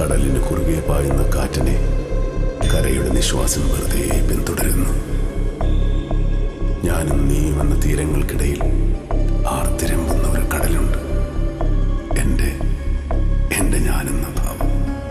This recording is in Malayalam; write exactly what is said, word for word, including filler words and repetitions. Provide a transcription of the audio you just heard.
കടലിന് കുറുകെ പായുന്ന കാറ്റിനെ കരയുടെ നിശ്വാസം വെറുതെ പിന്തുടരുന്നു. ഞാനും നീയും എന്ന തീരങ്ങൾക്കിടയിൽ ആർത്തിരമ്പുന്ന